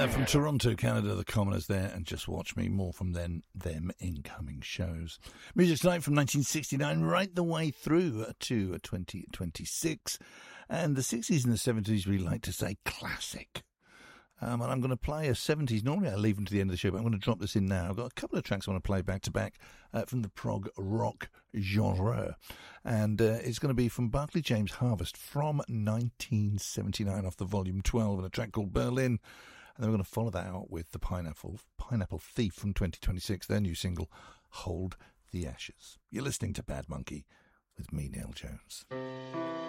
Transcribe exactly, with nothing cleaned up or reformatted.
Uh, from Toronto, Canada, the Commoners there, and Just Watch Me. More from them, them incoming shows. Music Tonight from nineteen sixty-nine, right the way through to twenty twenty-six. And the sixties and the seventies, we like to say classic. Um, and I'm going to play a seventies. Normally I leave them to the end of the show, but I'm going to drop this in now. I've got a couple of tracks I want to play back to back uh, from the prog rock genre. And uh, it's going to be from Barclay James Harvest from nineteen seventy-nine off the volume twelve, and a track called Berlin. And then we're going to follow that out with the Pineapple Pineapple Thief from twenty twenty-six, their new single, Hold the Ashes. You're listening to Bad Monkey with me, Neil Jones.